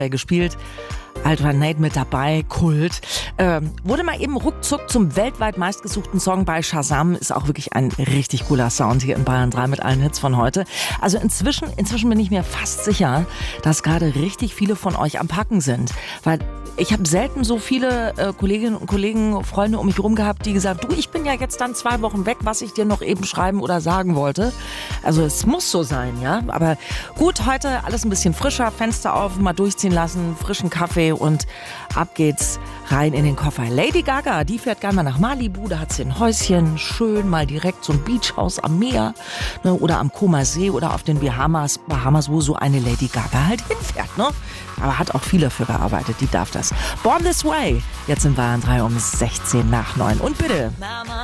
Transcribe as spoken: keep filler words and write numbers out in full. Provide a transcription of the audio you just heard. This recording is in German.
gespielt. Alternate mit dabei, Kult. Ähm, wurde mal eben ruckzuck zum weltweit meistgesuchten Song bei Shazam. Ist auch wirklich ein richtig cooler Sound hier in Bayern drei mit allen Hits von heute. Also inzwischen, inzwischen bin ich mir fast sicher, dass gerade richtig viele von euch am Packen sind. Weil ich habe selten so viele äh, Kolleginnen und Kollegen, Freunde um mich rum gehabt, die gesagt, du, ich bin ja jetzt dann zwei Wochen weg, was ich dir noch eben schreiben oder sagen wollte. Also es muss so sein, ja. Aber gut, heute alles ein bisschen frischer, Fenster auf, mal durchziehen lassen, frischen Kaffee und ab geht's rein in den Koffer. Lady Gaga, die fährt gerne mal nach Malibu, da hat sie ein Häuschen, schön mal direkt so ein Beachhaus am Meer, ne, oder am Koma See oder auf den Bahamas, Bahamas, wo so eine Lady Gaga halt hinfährt, ne? Aber hat auch viel dafür gearbeitet, die darf das. Born This Way, jetzt in Bayern drei um sechzehn nach neun. Und bitte...